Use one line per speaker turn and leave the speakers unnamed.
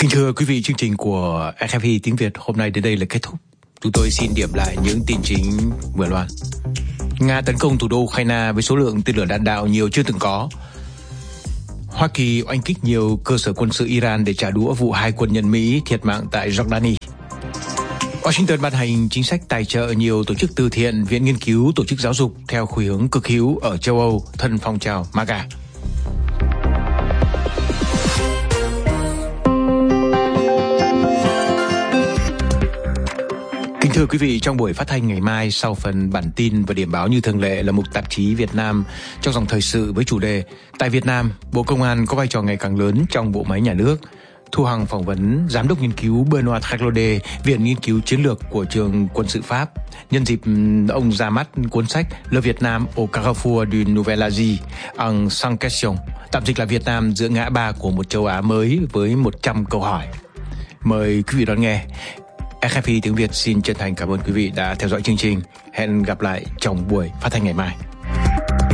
Kính thưa quý vị, chương trình của RFI tiếng Việt hôm nay đến đây là kết thúc. Chúng tôi xin điểm lại những tin chính vừa loan. Nga tấn công thủ đô Ukraine với số lượng tên lửa đạn đạo nhiều chưa từng có. Hoa Kỳ oanh kích nhiều cơ sở quân sự Iran để trả đũa vụ 2 quân nhân Mỹ thiệt mạng tại Jordani. Washington ban hành chính sách tài trợ nhiều tổ chức từ thiện, viện nghiên cứu, tổ chức giáo dục theo khuynh hướng cực hữu ở châu Âu thân phong trào MAGA. Kính thưa quý vị, trong buổi phát thanh ngày mai, sau phần bản tin và điểm báo như thường lệ là mục tạp chí Việt Nam trong dòng thời sự với chủ đề Tại Việt Nam, Bộ Công an có vai trò ngày càng lớn trong bộ máy nhà nước. Thu Hằng phỏng vấn Giám đốc nghiên cứu Benoît Claude, Viện Nghiên cứu Chiến lược của Trường Quân sự Pháp. Nhân dịp ông ra mắt cuốn sách Le Vietnam au Carrefour d'une Nouvelle Asie en 100 questions, tạm dịch là Việt Nam giữa ngã ba của một châu Á mới với 100 câu hỏi. Mời quý vị đón nghe. RFI tiếng Việt xin chân thành cảm ơn quý vị đã theo dõi chương trình. Hẹn gặp lại trong buổi phát thanh ngày mai.